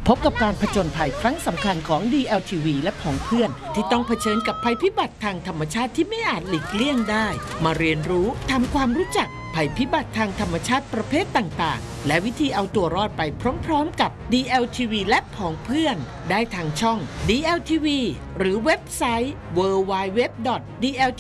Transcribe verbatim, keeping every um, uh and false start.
พบกับการผจญภัยครั้งสำคัญของ ดี แอล ที วี และผองเพื่อนที่ต้องเผชิญกับภัยพิบัติทางธรรมชาติที่ไม่อาจหลีกเลี่ยงได้มาเรียนรู้ทำความรู้จักภัยพิบัติทางธรรมชาติประเภทต่างๆและวิธีเอาตัวรอดไปพร้อมๆกับ ดี แอล ที วี และผองเพื่อนได้ทางช่อง ดี แอล ที วี หรือเว็บไซต์ ดับเบิลยู ดับเบิลยู ดับเบิลยู ดอท ดี แอล